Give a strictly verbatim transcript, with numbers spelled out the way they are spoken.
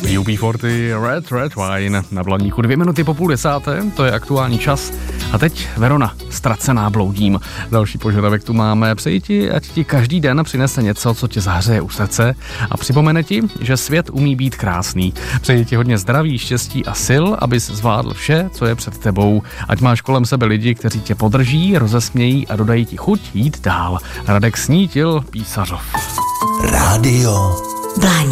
U B čtyřicet Red Red Wine na Blaníku dvě minuty po půl desáté, to je aktuální čas. A teď Verona, Ztracená bloudím. Další požadavek tu máme. Přeji ti, ať ti každý den přinese něco, co tě zahřeje u srdce a připomene ti, že svět umí být krásný. Přeji ti hodně zdraví, štěstí a sil, abys zvládl vše, co je před tebou. Ať máš kolem sebe lidi, kteří tě podrží, rozesmějí a dodají ti chuť jít dál. Radek Snítil, Písařov. Rádio